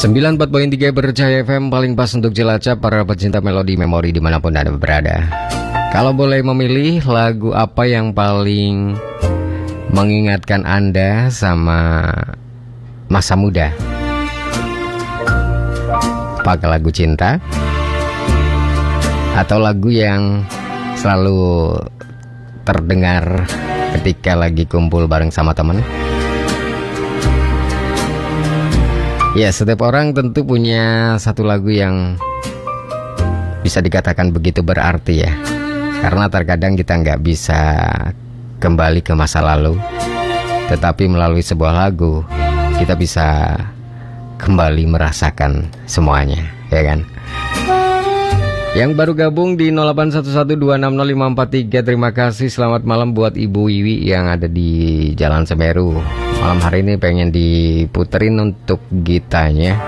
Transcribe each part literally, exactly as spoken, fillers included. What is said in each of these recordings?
sembilan puluh empat koma tiga Bercahaya F M, paling pas untuk jelajah para pecinta melodi memori dimanapun Anda berada. Kalau boleh memilih lagu apa yang paling mengingatkan Anda sama masa muda? Apakah lagu cinta? Atau lagu yang selalu terdengar ketika lagi kumpul bareng sama teman? Ya, setiap orang tentu punya satu lagu yang bisa dikatakan begitu berarti ya. Karena terkadang kita nggak bisa kembali ke masa lalu, tetapi melalui sebuah lagu kita bisa kembali merasakan semuanya, ya kan? Yang baru gabung di nol delapan satu satu dua enam nol lima empat tiga, terima kasih. Selamat malam buat Ibu Wiwi yang ada di Jalan Semeru. Malam hari ini pengen diputerin untuk gitanya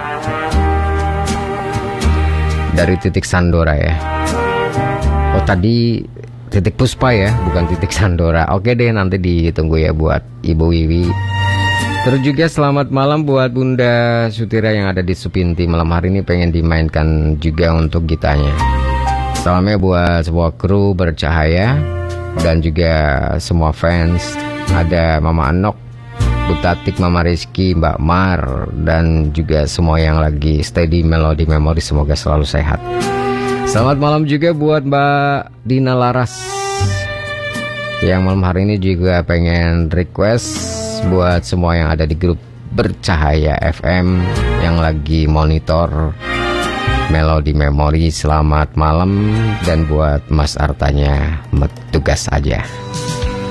dari Titik Sandora ya. Oh tadi Titik Puspa ya, bukan Titik Sandora. Oke deh, nanti ditunggu ya buat Ibu Wiwi. Terus juga selamat malam buat Bunda Sutira yang ada di Supinti. Malam hari ini pengen dimainkan juga untuk gitanya. Salamnya buat semua kru Bercahaya dan juga semua fans. Ada Mama Anok, Bu Tatik, Mama Rizky, Mbak Mar, dan juga semua yang lagi stay di Melodi Memori. Semoga selalu sehat. Selamat malam juga buat Mbak Dina Laras yang malam hari ini juga pengen request buat semua yang ada di grup Bercahaya F M yang lagi monitor Melodi Memori. Selamat malam. Dan buat Mas Artanya, tugas aja.